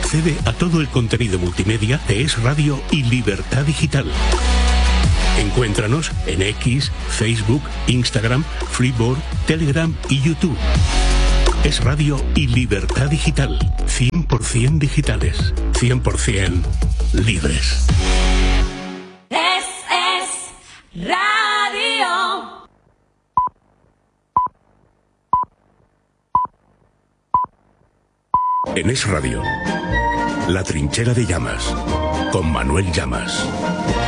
Accede a todo el contenido multimedia de Es Radio y Libertad Digital. Encuéntranos en X, Facebook, Instagram, Freeboard, Telegram y YouTube. Es Radio y Libertad Digital. 100% digitales. 100% libres. Es Radio. En Es Radio, La Trinchera de Llamas, con Manuel Llamas.